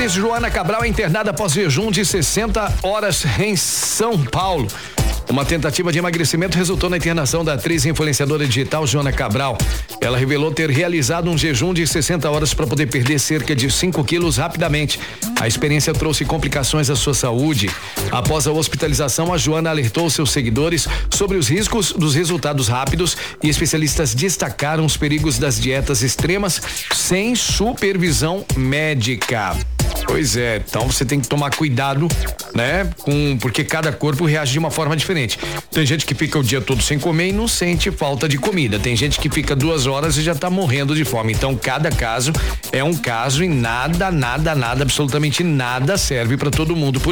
Atriz Joana Cabral é internada após jejum de 60 horas em São Paulo. Uma tentativa de emagrecimento resultou na internação da atriz e influenciadora digital Joana Cabral. Ela revelou ter realizado um jejum de 60 horas para poder perder cerca de 5 quilos rapidamente. A experiência trouxe complicações à sua saúde. Após a hospitalização, a Joana alertou seus seguidores sobre os riscos dos resultados rápidos e especialistas destacaram os perigos das dietas extremas sem supervisão médica. Pois é, então você tem que tomar cuidado, né? Porque cada corpo reage de uma forma diferente. Tem gente que fica o dia todo sem comer e não sente falta de comida. Tem gente que fica 2 horas e já tá morrendo de fome. Então cada caso é um caso e nada, absolutamente nada serve para todo mundo.